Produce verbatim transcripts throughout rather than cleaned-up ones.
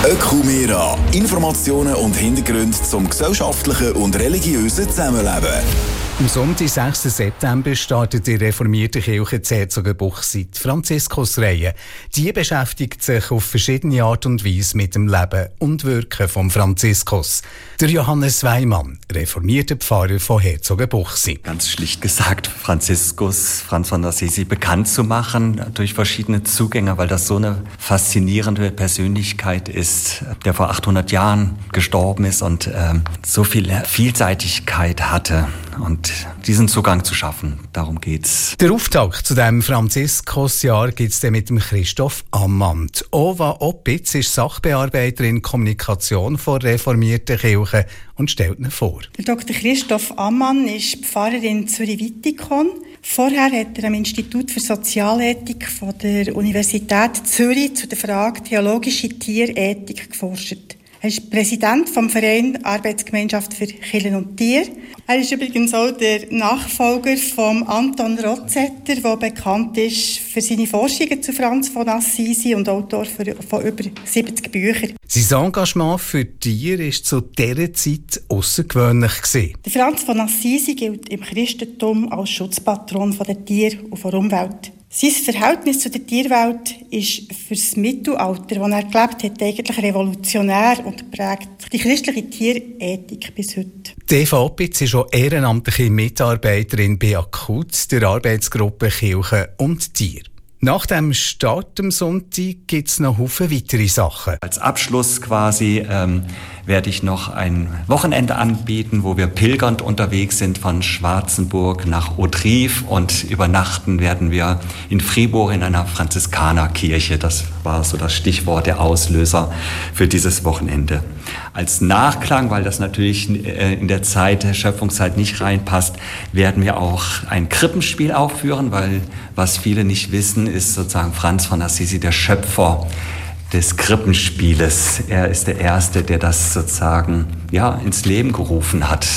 Ökumera. Informationen und Hintergründe zum gesellschaftlichen und religiösen Zusammenleben. Am Sonntag, sechsten September, startet die reformierte Kirche in Herzogenbuchsee die Franziskusreihe. Die beschäftigt sich auf verschiedene Art und Weise mit dem Leben und Wirken von Franziskus. Der Johannes Weimann, reformierter Pfarrer von Herzogenbuchsee. Ganz schlicht gesagt, Franziskus, Franz von Assisi, bekannt zu machen durch verschiedene Zugänge, weil das so eine faszinierende Persönlichkeit ist, der vor achthundert Jahren gestorben ist und äh, so viel Vielseitigkeit hatte. Und diesen Zugang zu schaffen, darum geht's. Der Auftakt zu diesem Franziskusjahr gibt es mit dem Christoph Ammann. Ova Oppitz ist Sachbearbeiterin Kommunikation von reformierten Kirche und stellt ihn vor. Der Doktor Christoph Ammann ist Pfarrer in Zürich-Wittikon. Vorher hat er am Institut für Sozialethik von der Universität Zürich zu der Frage theologische Tierethik geforscht. Er ist Präsident vom Verein Arbeitsgemeinschaft für Kirche und Tier. Er ist übrigens auch der Nachfolger von Anton Rozetter, der bekannt ist für seine Forschungen zu Franz von Assisi und Autor für, von über siebzig Büchern. Sein Engagement für Tiere war zu dieser Zeit außergewöhnlich gewesen. Der Franz von Assisi gilt im Christentum als Schutzpatron der Tiere und der Umwelt. Sein Verhältnis zu der Tierwelt ist für das Mittelalter, das er gelebt hat, eigentlich revolutionär und prägt die christliche Tierethik bis heute. Eva Oppitz ist auch ehrenamtliche Mitarbeiterin bei AKUT, der Arbeitsgruppe Kirche und Tier. Nach dem Start am Sonntag gibt es noch viele weitere Sachen. Als Abschluss quasi ähm, werde ich noch ein Wochenende anbieten, wo wir pilgernd unterwegs sind von Schwarzenburg nach Audrive und übernachten werden wir in Fribourg in einer Franziskanerkirche. Das war so das Stichwort, der Auslöser für dieses Wochenende. Als Nachklang, weil das natürlich in der Zeit, der Schöpfungszeit nicht reinpasst, werden wir auch ein Krippenspiel aufführen, weil was viele nicht wissen, ist sozusagen Franz von Assisi der Schöpfer des Krippenspieles. Er ist der Erste, der das sozusagen ja, ins Leben gerufen hat.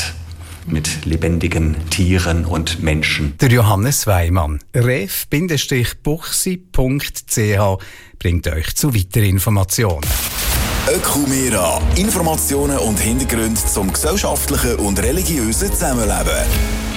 Mit lebendigen Tieren und Menschen. Der Johannes Weimann, ref Buchsee punkt c h, bringt euch zu weiteren Informationen. Ökumera. Informationen und Hintergründe zum gesellschaftlichen und religiösen Zusammenleben.